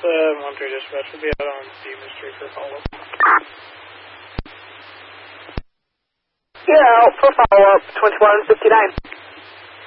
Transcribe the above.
1-3 dispatch will be out on Stevens Street for follow-up. Yeah, out for follow-up, 2159.